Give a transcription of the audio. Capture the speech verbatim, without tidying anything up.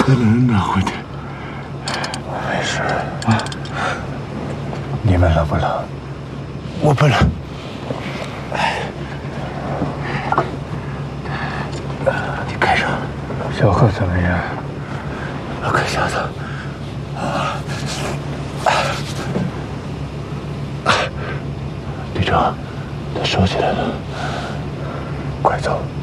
快把人拿回去。 没事啊。你们冷不冷？我不冷。你盖上。小贺怎么样？我看瞎子。队长，他收起来了。快走。